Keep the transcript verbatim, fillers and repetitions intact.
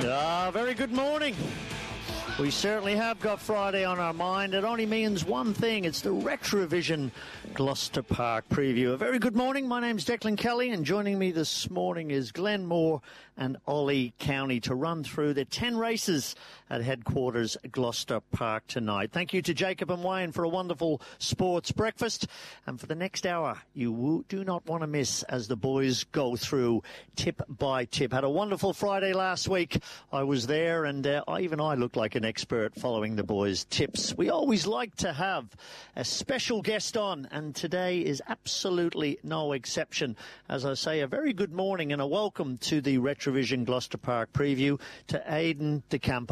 Ah, very good morning. We certainly have got Friday on our mind. It only means one thing. It's the Retrovision Gloucester Park preview. A very good morning. My name's Declan Kelly, and joining me this morning is Glenn Moore and Ollie County to run through the ten races at headquarters Gloucester Park tonight. Thank you to Jacob and Wayne for a wonderful sports breakfast. And for the next hour, you do not want to miss as the boys go through tip by tip. Had a wonderful Friday last week. I was there, and uh, even I looked like an expert following the boys' tips. We always like to have a special guest on, and today is absolutely no exception. As I say, a very good morning and a welcome to the Retrovision Gloucester Park preview to Aidan DeCampo.